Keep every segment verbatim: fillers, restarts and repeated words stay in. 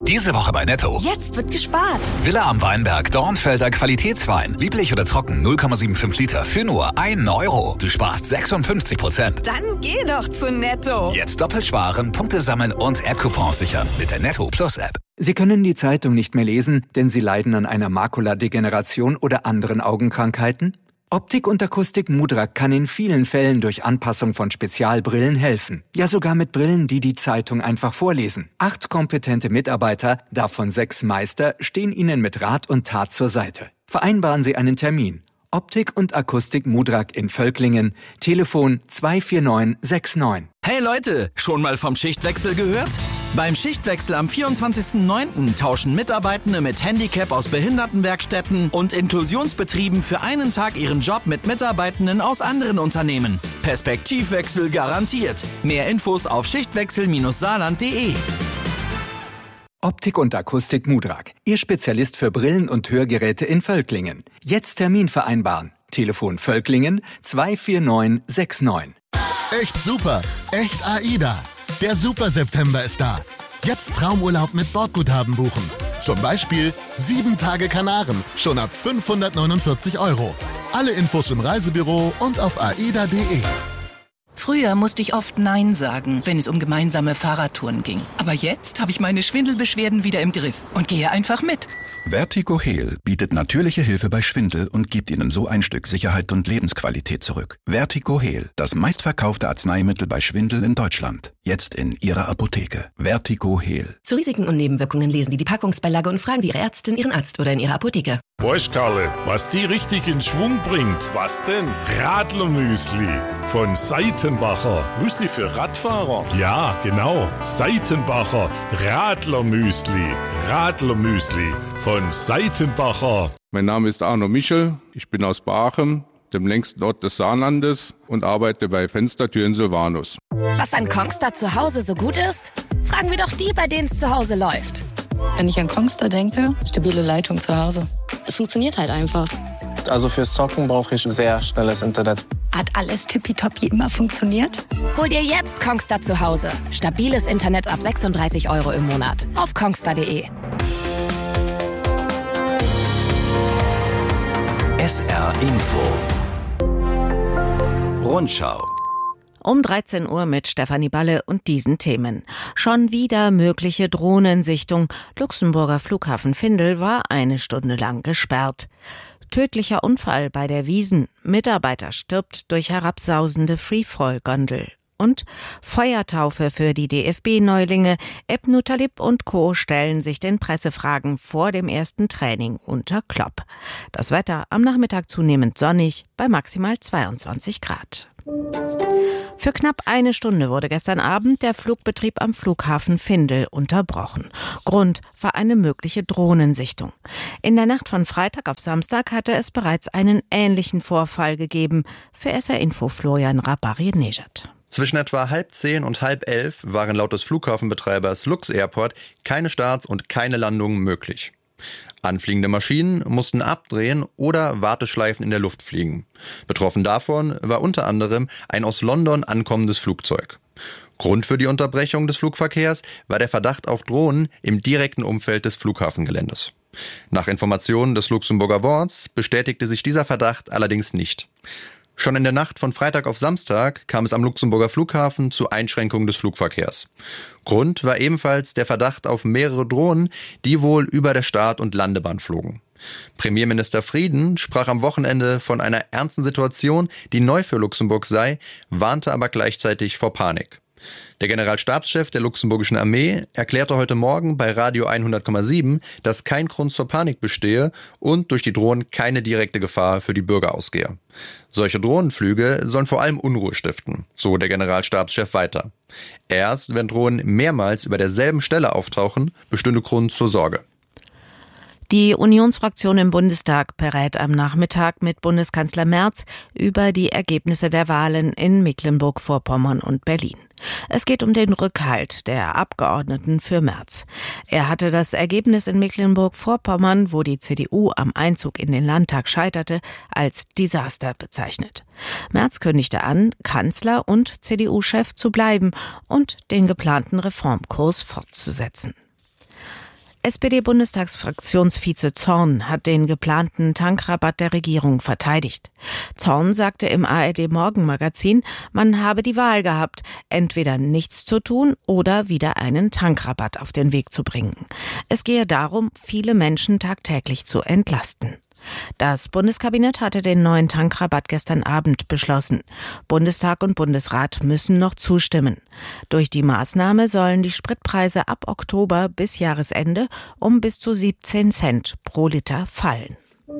Diese Woche bei Netto. Jetzt wird gespart. Villa am Weinberg, Dornfelder Qualitätswein. Lieblich oder trocken, null Komma fünfundsiebzig Liter für nur einen Euro. Du sparst sechsundfünfzig Prozent. Dann geh doch zu Netto. Jetzt doppelt sparen, Punkte sammeln und App-Coupons sichern mit der Netto Plus App. Sie können die Zeitung nicht mehr lesen, denn Sie leiden an einer Makuladegeneration oder anderen Augenkrankheiten? Optik und Akustik Mudrak kann in vielen Fällen durch Anpassung von Spezialbrillen helfen. Ja, sogar mit Brillen, die die Zeitung einfach vorlesen. Acht kompetente Mitarbeiter, davon sechs Meister, stehen Ihnen mit Rat und Tat zur Seite. Vereinbaren Sie einen Termin. Optik und Akustik Mudrak in Völklingen. Telefon zwei vier neun sechs neun. Hey Leute, schon mal vom Schichtwechsel gehört? Beim Schichtwechsel am vierundzwanzigsten neunten tauschen Mitarbeitende mit Handicap aus Behindertenwerkstätten und Inklusionsbetrieben für einen Tag ihren Job mit Mitarbeitenden aus anderen Unternehmen. Perspektivwechsel garantiert. Mehr Infos auf schichtwechsel saarland punkt de. Optik und Akustik Mudrak. Ihr Spezialist für Brillen und Hörgeräte in Völklingen. Jetzt Termin vereinbaren. Telefon Völklingen zwei vier neun sechs neun. Echt super, echt AIDA. Der Super September ist da. Jetzt Traumurlaub mit Bordguthaben buchen. Zum Beispiel sieben Tage Kanaren, schon ab fünfhundertneunundvierzig Euro. Alle Infos im Reisebüro und auf aida punkt de. Früher musste ich oft Nein sagen, wenn es um gemeinsame Fahrradtouren ging. Aber jetzt habe ich meine Schwindelbeschwerden wieder im Griff und gehe einfach mit. Vertigo-Heal bietet natürliche Hilfe bei Schwindel und gibt Ihnen so ein Stück Sicherheit und Lebensqualität zurück. Vertigo-Heal, das meistverkaufte Arzneimittel bei Schwindel in Deutschland. Jetzt in Ihrer Apotheke. Vertigo-Heal. Zu Risiken und Nebenwirkungen lesen Sie die Packungsbeilage und fragen Sie Ihre Ärztin, Ihren Arzt oder in Ihrer Apotheke. Bosch, Karle, was die richtig in Schwung bringt. Was denn? Radlermüsli von Seitenbacher. Müsli für Radfahrer? Ja, genau. Seitenbacher Radlermüsli. Radlermüsli von Seitenbacher. Mein Name ist Arno Michel. Ich bin aus Baachem, dem längsten Ort des Saarlandes, und arbeite bei Fenstertüren Silvanus. Was an Kongstar zu Hause so gut ist? Fragen wir doch die, bei denen es zu Hause läuft. Wenn ich an Kongstar denke, stabile Leitung zu Hause. Es funktioniert halt einfach. Also fürs Zocken brauche ich sehr schnelles Internet. Hat alles tippitoppi immer funktioniert? Hol dir jetzt Kongstar zu Hause. Stabiles Internet ab sechsunddreißig Euro im Monat. Auf kongstar punkt de. S R Info. Rundschau. Um dreizehn Uhr mit Stefanie Balle und diesen Themen. Schon wieder mögliche Drohnensichtung. Luxemburger Flughafen Vindel war eine Stunde lang gesperrt. Tödlicher Unfall bei der Wiesn. Mitarbeiter stirbt durch herabsausende Freefall-Gondel. Und Feuertaufe für die D F B-Neulinge. Ebnu Talib und Co. stellen sich den Pressefragen vor dem ersten Training unter Klopp. Das Wetter am Nachmittag zunehmend sonnig bei maximal zweiundzwanzig Grad. Für knapp eine Stunde wurde gestern Abend der Flugbetrieb am Flughafen Vindel unterbrochen. Grund war eine mögliche Drohnensichtung. In der Nacht von Freitag auf Samstag hatte es bereits einen ähnlichen Vorfall gegeben. Für S R Info Florian Rabari-Nejad. Zwischen etwa halb zehn und halb elf waren laut des Flughafenbetreibers Lux Airport keine Starts und keine Landungen möglich. Anfliegende Maschinen mussten abdrehen oder Warteschleifen in der Luft fliegen. Betroffen davon war unter anderem ein aus London ankommendes Flugzeug. Grund für die Unterbrechung des Flugverkehrs war der Verdacht auf Drohnen im direkten Umfeld des Flughafengeländes. Nach Informationen des Luxemburger Worts bestätigte sich dieser Verdacht allerdings nicht. Schon in der Nacht von Freitag auf Samstag kam es am Luxemburger Flughafen zu Einschränkungen des Flugverkehrs. Grund war ebenfalls der Verdacht auf mehrere Drohnen, die wohl über der Start- und Landebahn flogen. Premierminister Frieden sprach am Wochenende von einer ernsten Situation, die neu für Luxemburg sei, warnte aber gleichzeitig vor Panik. Der Generalstabschef der luxemburgischen Armee erklärte heute Morgen bei Radio hundert Komma sieben, dass kein Grund zur Panik bestehe und durch die Drohnen keine direkte Gefahr für die Bürger ausgehe. Solche Drohnenflüge sollen vor allem Unruhe stiften, so der Generalstabschef weiter. Erst wenn Drohnen mehrmals über derselben Stelle auftauchen, bestünde Grund zur Sorge. Die Unionsfraktion im Bundestag berät am Nachmittag mit Bundeskanzler Merz über die Ergebnisse der Wahlen in Mecklenburg-Vorpommern und Berlin. Es geht um den Rückhalt der Abgeordneten für Merz. Er hatte das Ergebnis in Mecklenburg-Vorpommern, wo die C D U am Einzug in den Landtag scheiterte, als Desaster bezeichnet. Merz kündigte an, Kanzler und C D U-Chef zu bleiben und den geplanten Reformkurs fortzusetzen. S P D-Bundestagsfraktionsvize Zorn hat den geplanten Tankrabatt der Regierung verteidigt. Zorn sagte im A R D-Morgenmagazin, man habe die Wahl gehabt, entweder nichts zu tun oder wieder einen Tankrabatt auf den Weg zu bringen. Es gehe darum, viele Menschen tagtäglich zu entlasten. Das Bundeskabinett hatte den neuen Tankrabatt gestern Abend beschlossen. Bundestag und Bundesrat müssen noch zustimmen. Durch die Maßnahme sollen die Spritpreise ab Oktober bis Jahresende um bis zu siebzehn Cent pro Liter fallen.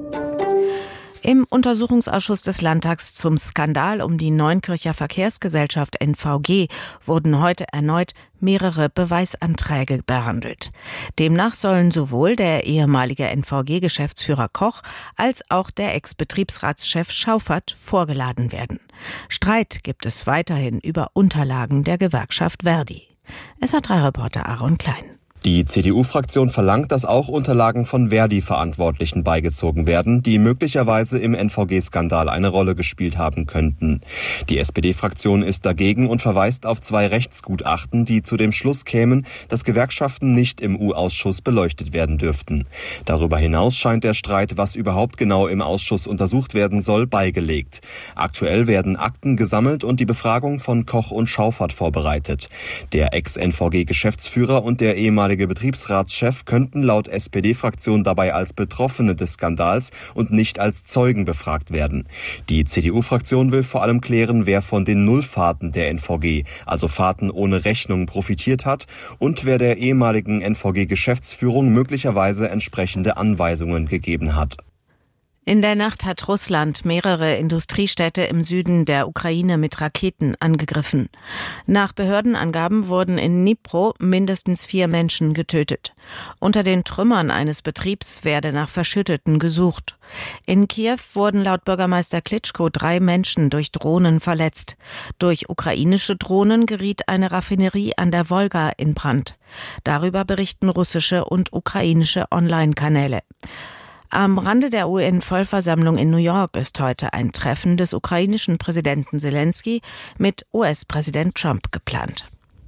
Im Untersuchungsausschuss des Landtags zum Skandal um die Neunkircher Verkehrsgesellschaft N V G wurden heute erneut mehrere Beweisanträge behandelt. Demnach sollen sowohl der ehemalige N V G-Geschäftsführer Koch als auch der Ex-Betriebsratschef Schauffert vorgeladen werden. Streit gibt es weiterhin über Unterlagen der Gewerkschaft Verdi. S H drei Reporter Aaron Klein. Die C D U-Fraktion verlangt, dass auch Unterlagen von Verdi-Verantwortlichen beigezogen werden, die möglicherweise im N V G-Skandal eine Rolle gespielt haben könnten. Die S P D-Fraktion ist dagegen und verweist auf zwei Rechtsgutachten, die zu dem Schluss kämen, dass Gewerkschaften nicht im U-Ausschuss beleuchtet werden dürften. Darüber hinaus scheint der Streit, was überhaupt genau im Ausschuss untersucht werden soll, beigelegt. Aktuell werden Akten gesammelt und die Befragung von Koch und Schauffert vorbereitet. Der Ex-N V G-Geschäftsführer und der ehemalige Betriebsratschef könnten laut S P D-Fraktion dabei als Betroffene des Skandals und nicht als Zeugen befragt werden. Die C D U-Fraktion will vor allem klären, wer von den Nullfahrten der N V G, also Fahrten ohne Rechnung, profitiert hat und wer der ehemaligen N V G-Geschäftsführung möglicherweise entsprechende Anweisungen gegeben hat. In der Nacht hat Russland mehrere Industriestädte im Süden der Ukraine mit Raketen angegriffen. Nach Behördenangaben wurden in Dnipro mindestens vier Menschen getötet. Unter den Trümmern eines Betriebs werde nach Verschütteten gesucht. In Kiew wurden laut Bürgermeister Klitschko drei Menschen durch Drohnen verletzt. Durch ukrainische Drohnen geriet eine Raffinerie an der Wolga in Brand. Darüber berichten russische und ukrainische Online-Kanäle. Am Rande der U N-Vollversammlung in New York ist heute ein Treffen des ukrainischen Präsidenten Selenskyj mit U S-Präsident Trump geplant.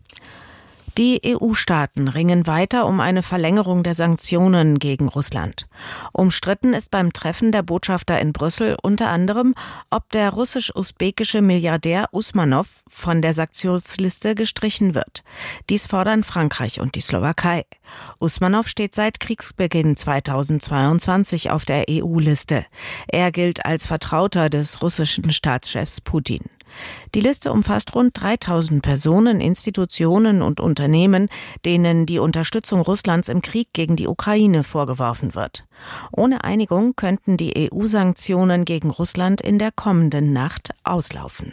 Die E U-Staaten ringen weiter um eine Verlängerung der Sanktionen gegen Russland. Umstritten ist beim Treffen der Botschafter in Brüssel unter anderem, ob der russisch-usbekische Milliardär Usmanov von der Sanktionsliste gestrichen wird. Dies fordern Frankreich und die Slowakei. Usmanov steht seit Kriegsbeginn zweitausendzweiundzwanzig auf der E U-Liste. Er gilt als Vertrauter des russischen Staatschefs Putin. Die Liste umfasst rund dreitausend Personen, Institutionen und Unternehmen, denen die Unterstützung Russlands im Krieg gegen die Ukraine vorgeworfen wird. Ohne Einigung könnten die E U-Sanktionen gegen Russland in der kommenden Nacht auslaufen.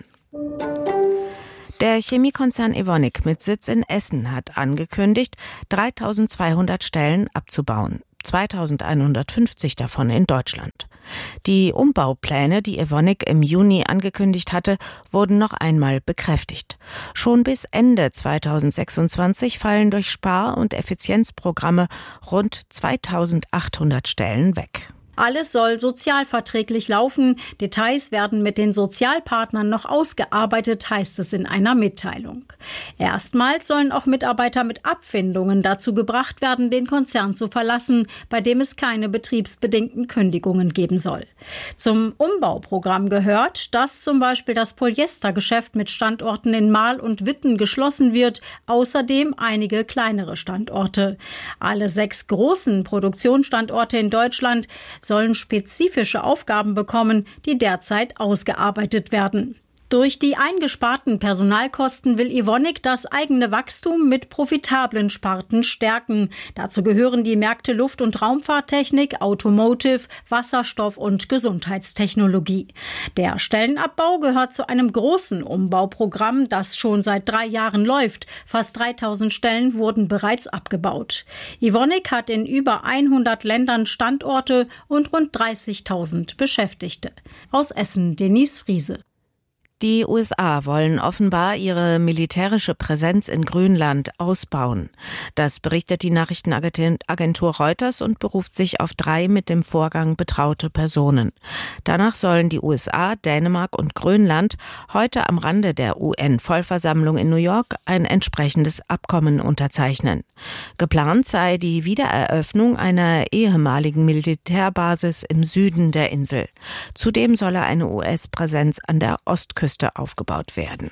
Der Chemiekonzern Evonik mit Sitz in Essen hat angekündigt, dreitausendzweihundert Stellen abzubauen. zweitausendeinhundertfünfzig davon in Deutschland. Die Umbaupläne, die Evonik im Juni angekündigt hatte, wurden noch einmal bekräftigt. Schon bis Ende zweitausendsechsundzwanzig fallen durch Spar- und Effizienzprogramme rund zweitausendachthundert Stellen weg. Alles soll sozialverträglich laufen. Details werden mit den Sozialpartnern noch ausgearbeitet, heißt es in einer Mitteilung. Erstmals sollen auch Mitarbeiter mit Abfindungen dazu gebracht werden, den Konzern zu verlassen, bei dem es keine betriebsbedingten Kündigungen geben soll. Zum Umbauprogramm gehört, dass zum Beispiel das Polyestergeschäft mit Standorten in Marl und Witten geschlossen wird, außerdem einige kleinere Standorte. Alle sechs großen Produktionsstandorte in Deutschland sollen spezifische Aufgaben bekommen, die derzeit ausgearbeitet werden. Durch die eingesparten Personalkosten will Evonik das eigene Wachstum mit profitablen Sparten stärken. Dazu gehören die Märkte Luft- und Raumfahrttechnik, Automotive, Wasserstoff und Gesundheitstechnologie. Der Stellenabbau gehört zu einem großen Umbauprogramm, das schon seit drei Jahren läuft. Fast dreitausend Stellen wurden bereits abgebaut. Evonik hat in über hundert Ländern Standorte und rund dreißigtausend Beschäftigte. Aus Essen, Denise Friese. Die U S A wollen offenbar ihre militärische Präsenz in Grönland ausbauen. Das berichtet die Nachrichtenagentur Reuters und beruft sich auf drei mit dem Vorgang betraute Personen. Danach sollen die U S A, Dänemark und Grönland heute am Rande der U N-Vollversammlung in New York ein entsprechendes Abkommen unterzeichnen. Geplant sei die Wiedereröffnung einer ehemaligen Militärbasis im Süden der Insel. Zudem solle eine U S-Präsenz an der Ostküste aufgebaut werden.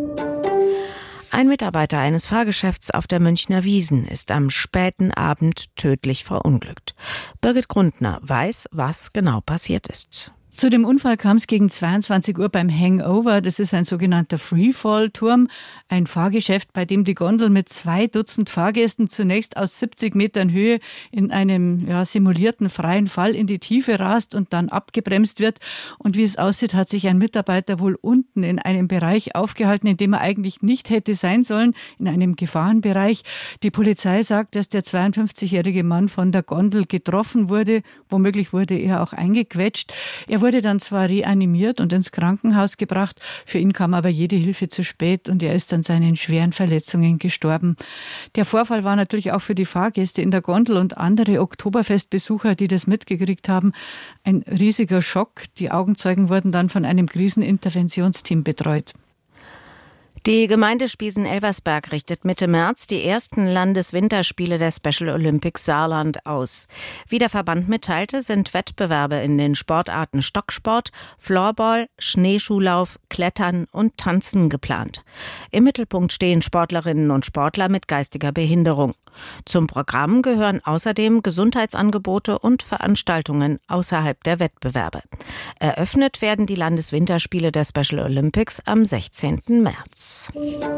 Ein Mitarbeiter eines Fahrgeschäfts auf der Münchner Wiesn ist am späten Abend tödlich verunglückt. Birgit Grundner weiß, was genau passiert ist. Zu dem Unfall kam es gegen zweiundzwanzig Uhr beim Hangover. Das ist ein sogenannter Freefall-Turm, ein Fahrgeschäft, bei dem die Gondel mit zwei Dutzend Fahrgästen zunächst aus siebzig Metern Höhe in einem ja, simulierten freien Fall in die Tiefe rast und dann abgebremst wird. Und wie es aussieht, hat sich ein Mitarbeiter wohl unten in einem Bereich aufgehalten, in dem er eigentlich nicht hätte sein sollen, in einem Gefahrenbereich. Die Polizei sagt, dass der zweiundfünfzigjährige Mann von der Gondel getroffen wurde. Womöglich wurde er auch eingequetscht. Er wurde dann zwar reanimiert und ins Krankenhaus gebracht, für ihn kam aber jede Hilfe zu spät und er ist an seinen schweren Verletzungen gestorben. Der Vorfall war natürlich auch für die Fahrgäste in der Gondel und andere Oktoberfestbesucher, die das mitgekriegt haben, ein riesiger Schock. Die Augenzeugen wurden dann von einem Kriseninterventionsteam betreut. Die Gemeinde Spiesen-Elversberg richtet Mitte März die ersten Landeswinterspiele der Special Olympics Saarland aus. Wie der Verband mitteilte, sind Wettbewerbe in den Sportarten Stocksport, Floorball, Schneeschuhlauf, Klettern und Tanzen geplant. Im Mittelpunkt stehen Sportlerinnen und Sportler mit geistiger Behinderung. Zum Programm gehören außerdem Gesundheitsangebote und Veranstaltungen außerhalb der Wettbewerbe. Eröffnet werden die Landeswinterspiele der Special Olympics am sechzehnten März.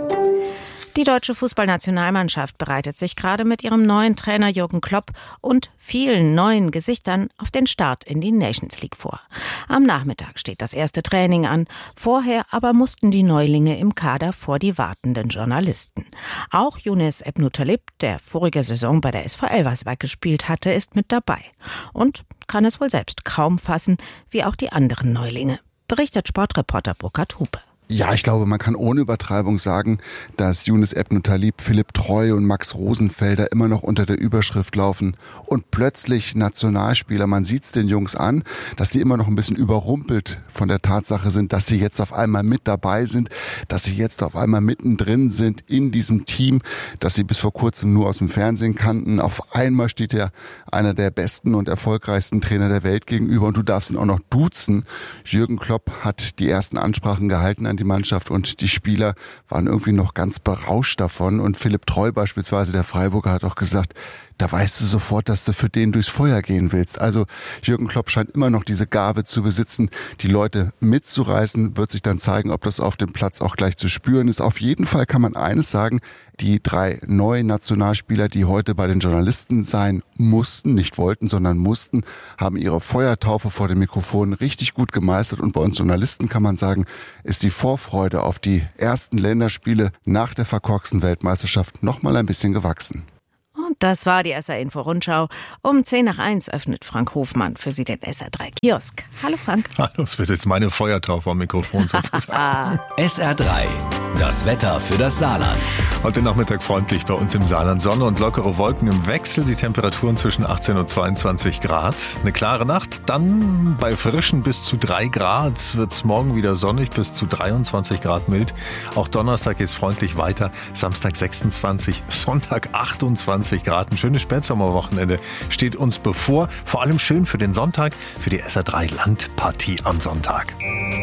Die deutsche Fußballnationalmannschaft bereitet sich gerade mit ihrem neuen Trainer Jürgen Klopp und vielen neuen Gesichtern auf den Start in die Nations League vor. Am Nachmittag steht das erste Training an. Vorher aber mussten die Neulinge im Kader vor die wartenden Journalisten. Auch Younes Ebnou-Talib, der vorige Saison bei der S V Elversberg gespielt hatte, ist mit dabei und kann es wohl selbst kaum fassen, wie auch die anderen Neulinge. Berichtet Sportreporter Burkhard Hupe. Ja, ich glaube, man kann ohne Übertreibung sagen, dass Younes Ebnou-Talib, Philipp Treu und Max Rosenfelder immer noch unter der Überschrift laufen und plötzlich Nationalspieler. Man sieht's den Jungs an, dass sie immer noch ein bisschen überrumpelt von der Tatsache sind, dass sie jetzt auf einmal mit dabei sind, dass sie jetzt auf einmal mittendrin sind in diesem Team, das sie bis vor kurzem nur aus dem Fernsehen kannten. Auf einmal steht ja einer der besten und erfolgreichsten Trainer der Welt gegenüber und du darfst ihn auch noch duzen. Jürgen Klopp hat die ersten Ansprachen gehalten an die Mannschaft und die Spieler waren irgendwie noch ganz berauscht davon und Philipp Treu beispielsweise, der Freiburger, hat auch gesagt, da weißt du sofort, dass du für den durchs Feuer gehen willst. Also Jürgen Klopp scheint immer noch diese Gabe zu besitzen, die Leute mitzureißen. Wird sich dann zeigen, ob das auf dem Platz auch gleich zu spüren ist. Auf jeden Fall kann man eines sagen, die drei neuen Nationalspieler, die heute bei den Journalisten sein mussten, nicht wollten, sondern mussten, haben ihre Feuertaufe vor dem Mikrofon richtig gut gemeistert. Und bei uns Journalisten kann man sagen, ist die Vorfreude auf die ersten Länderspiele nach der verkorksten Weltmeisterschaft noch mal ein bisschen gewachsen. Und das war die S R-Info-Rundschau. Um zehn nach eins öffnet Frank Hofmann für Sie den S R drei Kiosk. Hallo Frank. Hallo, es wird jetzt meine Feuertaufe am Mikrofon sozusagen. S R drei, das Wetter für das Saarland. Heute Nachmittag freundlich bei uns im Saarland. Sonne und lockere Wolken im Wechsel. Die Temperaturen zwischen achtzehn und zweiundzwanzig Grad. Eine klare Nacht. Dann bei frischen bis zu drei Grad wird es morgen wieder sonnig, bis zu dreiundzwanzig Grad mild. Auch Donnerstag geht es freundlich weiter. Samstag sechsundzwanzig, Sonntag achtundzwanzig Grad. Ein schönes Spätsommerwochenende steht uns bevor. Vor allem schön für den Sonntag, für die S R drei Landpartie am Sonntag.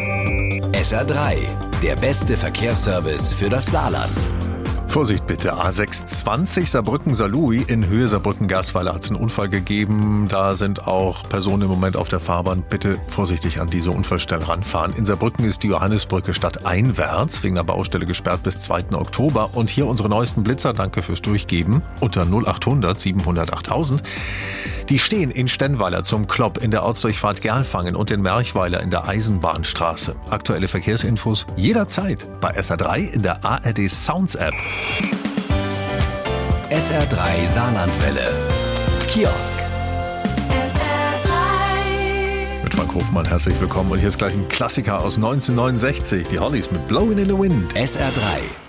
S R drei, der beste Verkehrsservice für das Saarland. Vorsicht bitte, A sechs zwanzig Saarbrücken-Saarlouis in Höhe Saarbrücken-Garsweiler hat es einen Unfall gegeben. Da sind auch Personen im Moment auf der Fahrbahn. Bitte vorsichtig an diese Unfallstelle ranfahren. In Saarbrücken ist die Johannisbrücke stadteinwärts wegen einer Baustelle gesperrt bis zweiten Oktober. Und hier unsere neuesten Blitzer, danke fürs Durchgeben, unter null achthundert siebenhundert achttausend. Die stehen in Stennweiler zum Klopp, in der Ortsdurchfahrt Gerlfangen und in Merchweiler in der Eisenbahnstraße. Aktuelle Verkehrsinfos jederzeit bei S R drei in der A R D Sounds App. S R drei Saarlandwelle. Kiosk. S R drei. Mit Mark Hofmann, herzlich willkommen. Und hier ist gleich ein Klassiker aus neunzehnhundertneunundsechzig, die Hollies mit Blowin' in the Wind. S R drei.